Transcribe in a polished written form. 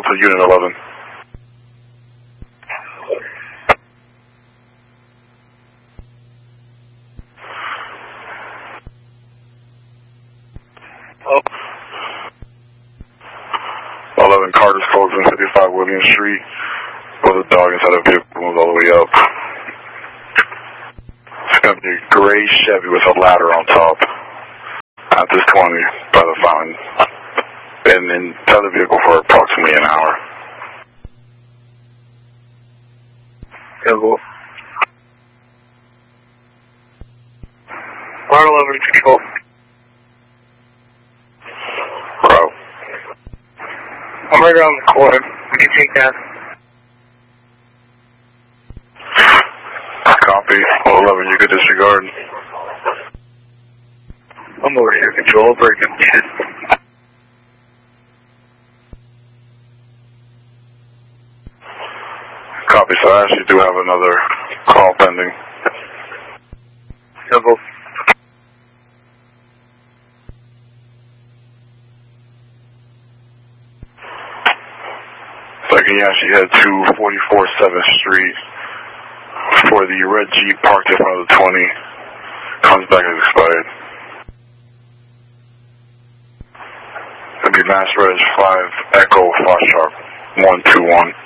to Unit 11. Oh. 11 Carter's Colton, 55 William Street. With a dog inside a vehicle, moves all the way up. It's going to be a gray Chevy with a ladder on top. At this 20 by the fountain. Been inside the vehicle for approximately an hour. Control. Bar 11 control. Bro. I'm right around the corner. Can you take that? Copy. 11, you could disregard. I'm over here, control, breaking in. Copy, so I actually do have another call pending. Simple. Second, you actually head to 44 7th Street for the red Jeep parked in front of the 20. Comes back as expired. It'll be Mass Res 5 Echo Foxtrot 121.